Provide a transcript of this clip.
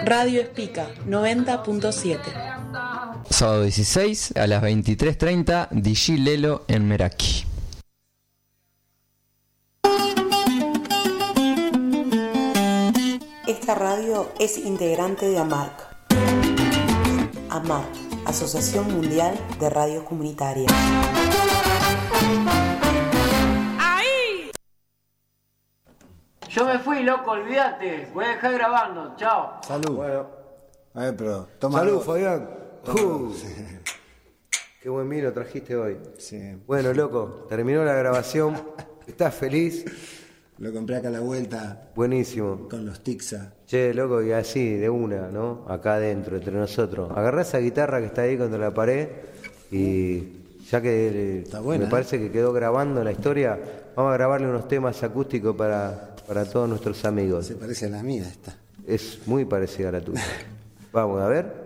Radio Espica 90.7. Sábado 16 a las 23:30, DJ Lelo en Meraki. Esta radio es integrante de AMARC. AMARC, Asociación Mundial de Radios Comunitarias. Yo me fui, loco, olvídate. Voy a dejar grabando. Chao. Salud. Bueno, A ver, pero toma. salud, algo. Fabián. Qué buen vino trajiste hoy. Sí. Bueno, loco, terminó la grabación. ¿Estás feliz? Lo compré acá a la vuelta Buenísimo. con los Tixa. Che, loco, y así, de una, ¿no? Acá adentro, entre nosotros. Agarrá esa guitarra que está ahí contra la pared y ya que Está buena, me parece que quedó grabando la historia, vamos a grabarle unos temas acústicos para todos nuestros amigos. Se parece a la mía esta. Es muy parecida a la tuya. Vamos a ver.